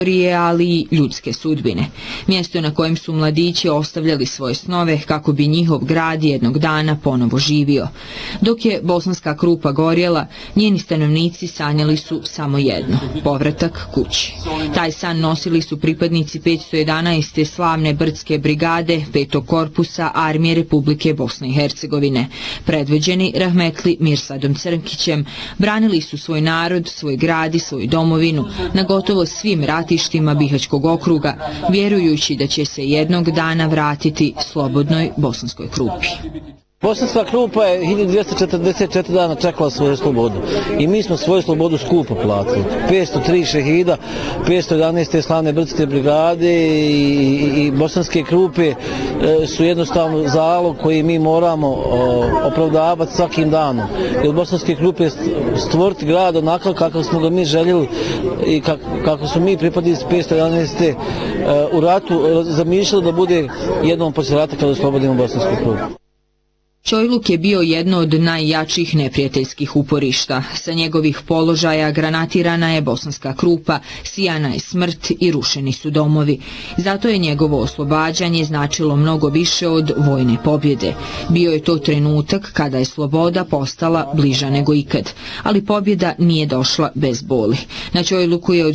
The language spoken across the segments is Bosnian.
ali i ljudske sudbine. Mjesto na kojem su mladići ostavljali svoje snove kako bi njihov grad jednog dana ponovo živio. Dok je Bosanska Krupa gorjela, njeni stanovnici sanjali su samo jedno, povratak kući. Taj san nosili su pripadnici 511. slavne brdske brigade 5. korpusa Armije Republike Bosne i Hercegovine. Predvođeni rahmetli Mirsadom Crnkićem, branili su svoj narod, svoj grad i svoju domovinu na gotovo svim ratištima Bihaćkog okruga, vjerujući da će se jednog dana vratiti slobodnoj Bosanskoj Krupi. Bosanska Krupa je 1244 dana čekala svoju slobodu i mi smo svoju slobodu skupo platili. 503 šehida, 511. slavne brdske brigade i Bosanske Krupe su jednostavno zalog koji mi moramo opravdavati svakim danom. Jer Bosanske Krupe stvoriti grad onako kako smo ga mi željeli i kako su mi pripadnici 511. u ratu zamišljali da bude jednom poslije rata kada oslobodimo Bosansku Krupu. Čojluk je bio jedno od najjačih neprijateljskih uporišta. Sa njegovih položaja granatirana je Bosanska Krupa, sijana je smrt i rušeni su domovi. Zato je njegovo oslobađanje značilo mnogo više od vojne pobjede. Bio je to trenutak kada je sloboda postala bliža nego ikad, ali pobjeda nije došla bez boli. Na Čojluku je od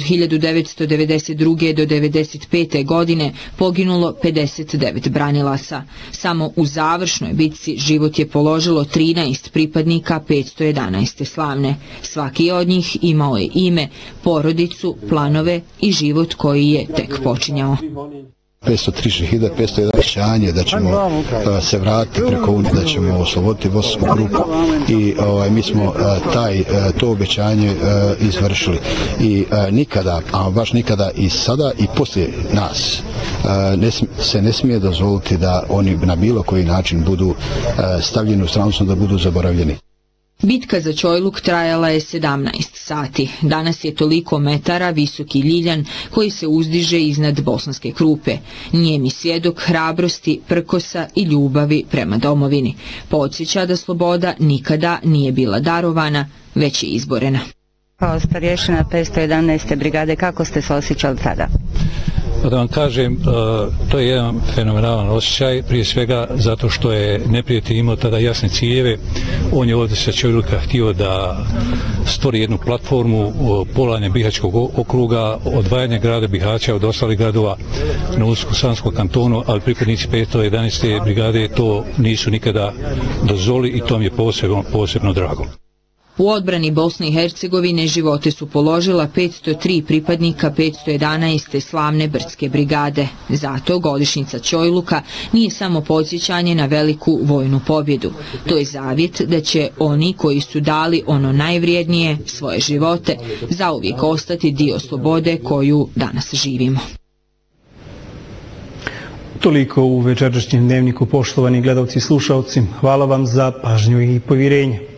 1992. do 1995. godine poginulo 59 branilaca. Samo u završnoj bitci život je položilo 13 pripadnika 511. slavne. Svaki od njih imao je ime, porodicu, planove i život koji je tek počinjao. 503 šehida, 501 obećanje da ćemo se vratiti preko Unije, da ćemo osloboditi Bosansku Krupu i mi smo to obećanje izvršili. I nikada, a baš nikada i sada i poslije nas se ne smije dozvoliti da oni na bilo koji način budu stavljeni u stranu, da budu zaboravljeni. Bitka za Čojluk trajala je 17 sati. Danas je toliko metara visoki Ljiljan koji se uzdiže iznad Bosanske Krupe. Nijemi svjedok hrabrosti, prkosa i ljubavi prema domovini. Podsjeća da sloboda nikada nije bila darovana, već je izborena. Kao starješina 511. brigade, kako ste se osjećali tada? Da vam kažem, to je jedan fenomenalan osjećaj, prije svega zato što je neprijatelj imao tada jasne ciljeve. On je ovdje sa Čojluka htio da stvori jednu platformu polanja Bihaćkog okruga, odvajanje grada Bihaća od ostalih gradova na Unsko-Sanskom kantonu, ali pripadnici 511. brigade to nisu nikada dozvoli i to mi je posebno drago. U odbrani Bosne i Hercegovine živote su položila 503 pripadnika 511. slavne brdske brigade. Zato godišnjica Čojluka nije samo podsjećanje na veliku vojnu pobjedu. To je zavjet da će oni koji su dali ono najvrijednije, svoje živote, zauvijek ostati dio slobode koju danas živimo. Toliko u večerašnjem dnevniku, poštovani gledalci i slušalci. Hvala vam za pažnju i povjerenje.